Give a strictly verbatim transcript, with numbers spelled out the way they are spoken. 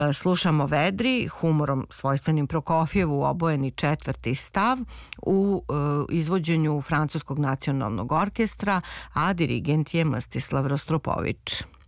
Slušamo Vedri, humorom svojstvenim Prokofjevu obojeni četvrti stav u izvođenju Francuskog nacionalnog orkestra, a dirigent je Mstislav Rostropović.